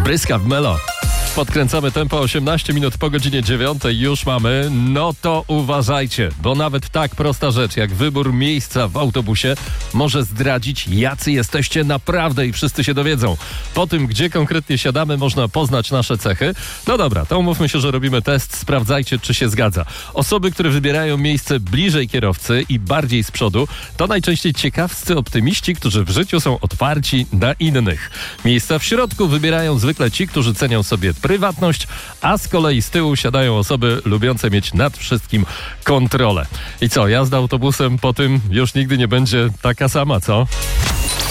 Bryska w Melo. Podkręcamy tempo 18 minut po godzinie 9 już mamy. No to uważajcie, bo nawet tak prosta rzecz jak wybór miejsca w autobusie może zdradzić, jacy jesteście naprawdę i wszyscy się dowiedzą. Po tym, gdzie konkretnie siadamy, można poznać nasze cechy. No dobra, to umówmy się, że robimy test. Sprawdzajcie, czy się zgadza. Osoby, które wybierają miejsce bliżej kierowcy i bardziej z przodu, to najczęściej ciekawscy optymiści, którzy w życiu są otwarci na innych. Miejsca w środku wybierają zwykle ci, którzy cenią sobie prywatność, a z kolei z tyłu siadają osoby lubiące mieć nad wszystkim kontrolę. I co, jazda autobusem po tym już nigdy nie będzie taka sama, co?